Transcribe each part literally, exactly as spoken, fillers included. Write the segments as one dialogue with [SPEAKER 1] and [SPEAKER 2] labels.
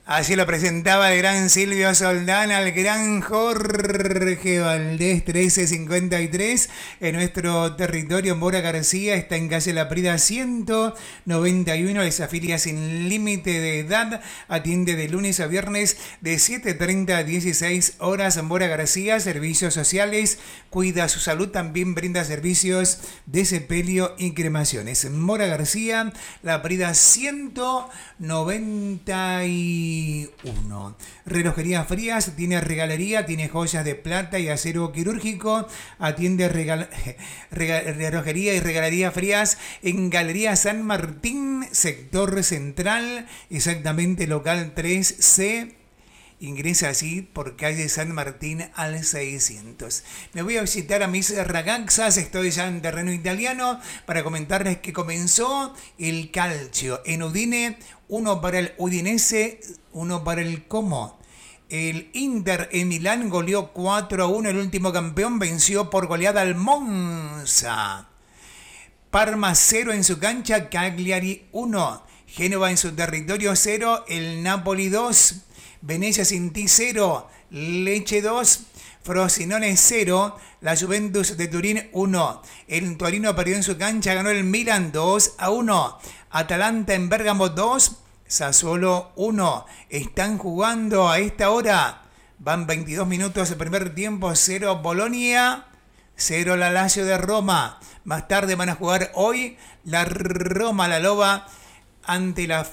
[SPEAKER 1] Así lo presentaba el gran Silvio Soldán al gran Jorge Valdés, trece cincuenta y tres. En nuestro territorio, Mora García está en calle La Prida ciento noventa y uno. Les afilia sin límite de edad. Atiende de lunes a viernes de siete treinta a dieciséis horas. Mora García, servicios sociales. Cuida su salud. También brinda servicios de sepelio y cremaciones. Mora García, La Prida ciento noventa y uno. Relojería Frías tiene regalería, tiene joyas de plata y acero quirúrgico. Atiende regal, regal, relojería y regalería Frías en Galería San Martín, sector central, exactamente local tres C. Ingresa así por calle San Martín al seiscientos. Me voy a visitar a mis ragazzas. Estoy ya en terreno italiano para comentarles que comenzó el calcio en Udine. Uno para el Udinese, uno para el Como. El Inter en Milán goleó cuatro a uno. El último campeón venció por goleada al Monza. Parma cero en su cancha, Cagliari uno. Génova en su territorio cero, el Napoli dos. Venecia Sinti cero, Lecce dos, Frosinone cero, la Juventus de Turín uno. El Torino perdió en su cancha, ganó el Milan dos a uno. Atalanta en Bérgamo dos, Sassuolo uno. Están jugando a esta hora, van veintidós minutos el primer tiempo, cero Bolonia, cero la Lazio de Roma. Más tarde van a jugar hoy la Roma, la Loba, ante la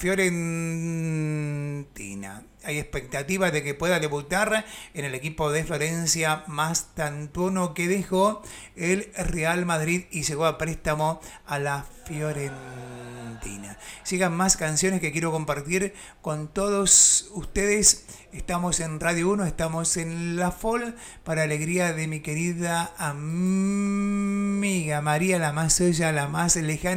[SPEAKER 1] Fiorentina. Hay expectativas de que pueda debutar en el equipo de Florencia Mastantuono, que dejó el Real Madrid y llegó a préstamo a la Fiorentina. Sigan más canciones que quiero compartir con todos ustedes. Estamos en Radio uno, estamos en La Fol, para alegría de mi querida amiga María, la más bella, la más lejana.